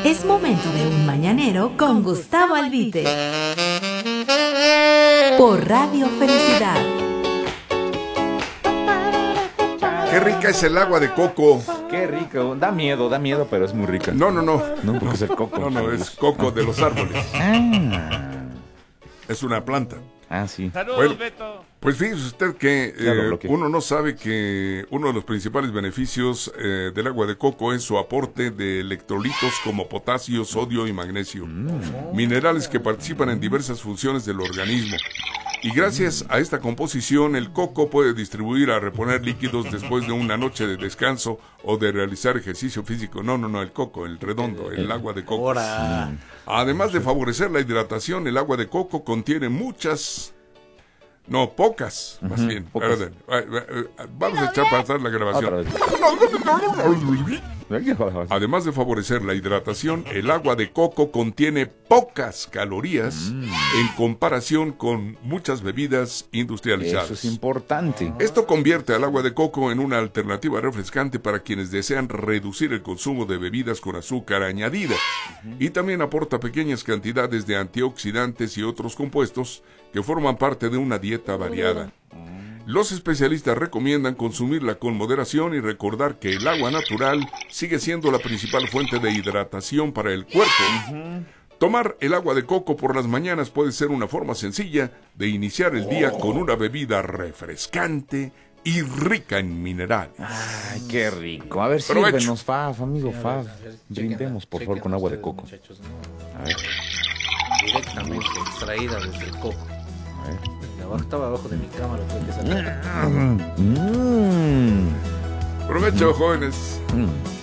Es momento de un mañanero con Gustavo Albite. Por Radio Felicidad. Qué rica es el agua de coco. Qué rico. Da miedo, pero es muy rica. No. No, porque es el coco. No, es coco de los árboles. Es una planta. Sí. Bueno, pues fíjese usted que uno no sabe que uno de los principales beneficios del agua de coco es su aporte de electrolitos como potasio, sodio y magnesio, minerales que participan en diversas funciones del organismo. Y gracias a esta composición, el coco puede distribuir a reponer líquidos después de una noche de descanso o de realizar ejercicio físico. No, el coco, el redondo, el agua de coco. Además de favorecer la hidratación, el agua de coco contiene pocas, más bien. Pocas. Vamos a echar para atrás la grabación. Además de favorecer la hidratación, el agua de coco contiene pocas calorías en comparación con muchas bebidas industrializadas. Eso es importante. Esto convierte al agua de coco en una alternativa refrescante para quienes desean reducir el consumo de bebidas con azúcar añadida. Y también aporta pequeñas cantidades de antioxidantes y otros compuestos que forman parte de una dieta variada. Los especialistas recomiendan consumirla con moderación y recordar que el agua natural sigue siendo la principal fuente de hidratación para el cuerpo. Tomar el agua de coco por las mañanas puede ser una forma sencilla de iniciar el día con una bebida refrescante y rica en minerales. Ay, qué rico. A ver, Provecho. sírvenos, Fab, amigo Fab. Brindemos, por favor, con agua de coco. A ver. Directamente extraída desde el coco. A ver. Estaba abajo de mi cama, lo tuve que sacar. Provecho, jóvenes.